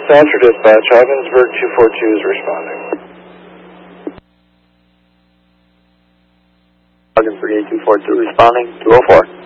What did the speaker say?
Thatcher Dispatch, Ogdensburg 242 is responding. Ogdensburg 8242 responding, 204.